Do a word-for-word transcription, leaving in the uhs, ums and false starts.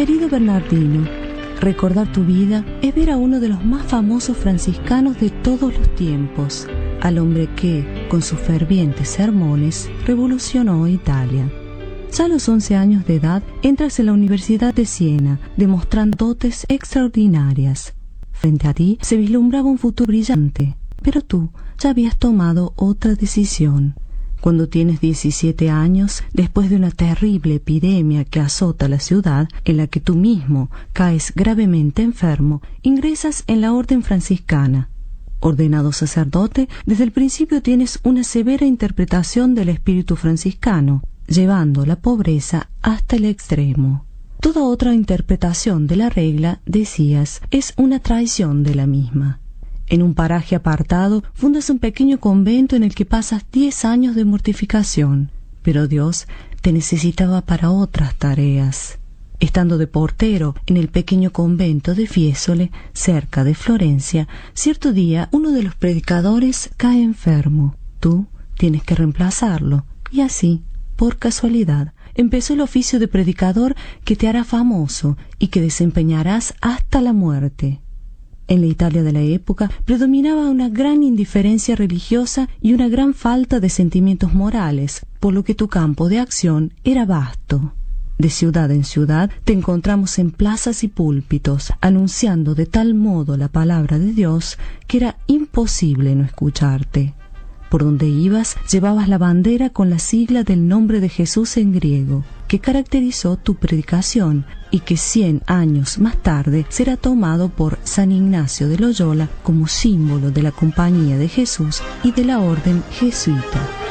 Querido Bernardino, recordar tu vida es ver a uno de los más famosos franciscanos de todos los tiempos, al hombre que, con sus fervientes sermones, revolucionó Italia. Ya a los once años de edad entras en la Universidad de Siena, demostrando dotes extraordinarias. Frente a ti se vislumbraba un futuro brillante, pero tú ya habías tomado otra decisión. Cuando tienes diecisiete años, después de una terrible epidemia que azota la ciudad, en la que tú mismo caes gravemente enfermo, ingresas en la orden franciscana. Ordenado sacerdote, desde el principio tienes una severa interpretación del espíritu franciscano, llevando la pobreza hasta el extremo. Toda otra interpretación de la regla, decías, es una traición de la misma. En un paraje apartado, fundas un pequeño convento en el que pasas diez años de mortificación, pero Dios te necesitaba para otras tareas. Estando de portero en el pequeño convento de Fiesole, cerca de Florencia, cierto día uno de los predicadores cae enfermo. Tú tienes que reemplazarlo, y así, por casualidad, empezó el oficio de predicador que te hará famoso y que desempeñarás hasta la muerte. En la Italia de la época predominaba una gran indiferencia religiosa y una gran falta de sentimientos morales, por lo que tu campo de acción era vasto. De ciudad en ciudad te encontramos en plazas y púlpitos, anunciando de tal modo la palabra de Dios que era imposible no escucharte. Por donde ibas llevabas la bandera con la sigla del nombre de Jesús en griego, que caracterizó tu predicación y que cien años más tarde será tomado por San Ignacio de Loyola como símbolo de la Compañía de Jesús y de la Orden Jesuita.